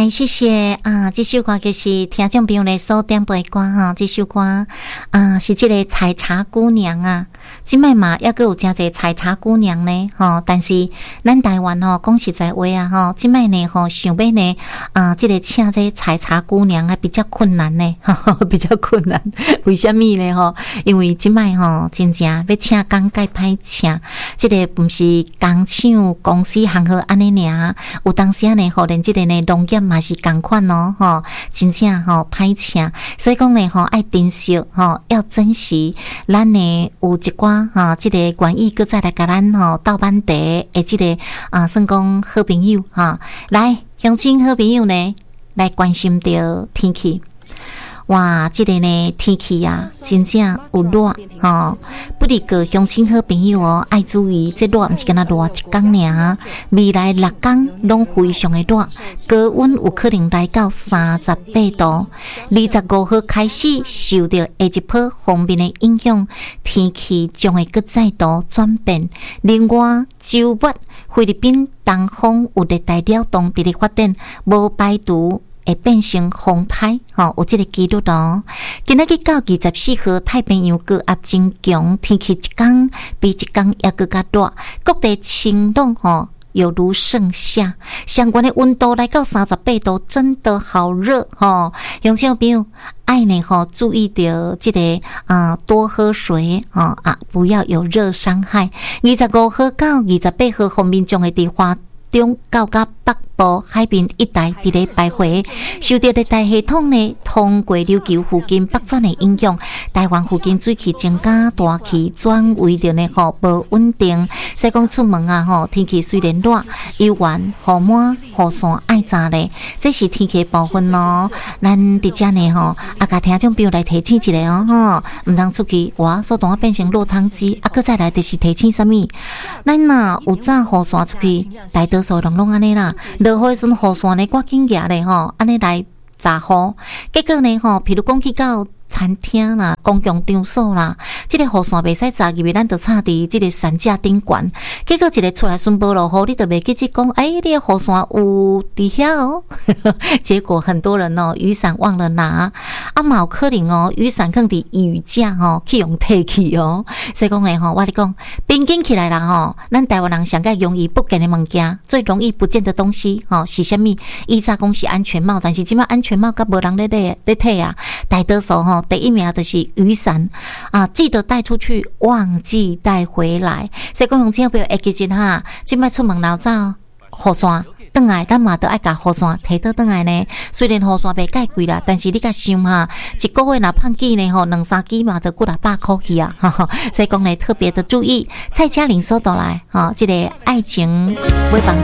来，谢谢啊！这首歌就是听众朋友来所点播的歌哈，这首歌是这个采茶姑娘啊。即摆嘛，还阁有真侪采茶姑娘呢，但是咱台湾讲实在话啊，即摆呢想要呢这个请这采茶姑娘啊比较困难呢，比较困难。为什么呢？因为即摆真正要请工介歹请，这个不是工厂公司行号安尼尔，有当时呢连这个呢农业嘛是同款哦，真正歹请，所以讲呢爱珍惜要珍惜咱呢有一寡这个愿意搁再来甲咱斗板茶的这个算讲好朋友来乡亲好朋友呢来关心着天气。哇，这个呢天气啊，真正有热不离个乡亲好朋友爱注意，这热不是干那热一天尔，未来6天拢非常的热，高温有可能来到38度。25号开始受到下一波方面的影响，天气将会搁再度转变。另外，周末菲律宾东方有热带扰动伫咧发展，无排除会变成风台，有这个几率哦。今仔日到24号，太平洋高压增强，天气一天比一天还更加热，各地晴朗有如盛夏，相关的温度来到38度，真的好热乡亲朋友爱呢注意到这个多喝水不要有热伤害。25号到28号方面将会伫花中到北部海边一带伫咧徘徊，受到热带系统呢通过琉球附近北转的影响，台湾附近水汽增加，大气转为着呢无稳定。所以讲出门天气虽然热，游玩雨满雨伞爱扎咧，这是天气的部分咯。咱伫遮呢甲听众朋友来提醒一下毋通出去活，所当变成落汤鸡。搁再来就是提醒啥物？咱若有扎雨伞出去，大多数人拢安尼啦。落雨时阵，雨伞呢赶紧举咧安尼来遮雨。结果呢譬如讲去到餐厅啦、公共场所啦，这个雨伞袂使扎入去，咱就插伫这个伞架顶悬。结果一个出来顺无落雨，你就袂记得讲，你的雨伞有伫遐结果很多人雨伞忘了拿，嘛有可能雨伞放伫雨架去用摕去所以讲咧我咧讲，平均起来啦咱台湾人上个容易不见的物件，最容易不见的东西是啥物？以前讲是安全帽，但是即摆安全帽甲无人咧摕啊，大多数第一名就是雨伞记得带出去，忘记带回来。所以讲，千万不要会记真即摆出门老早雨伞转来，咱嘛都爱甲雨伞摕倒转来呢。虽然雨伞袂介贵啦，但是你甲想一个月若胖记呢2-3支嘛，都几百块去啊！所以讲呢，特别的注意。蔡嘉玲收到来这个爱情微绑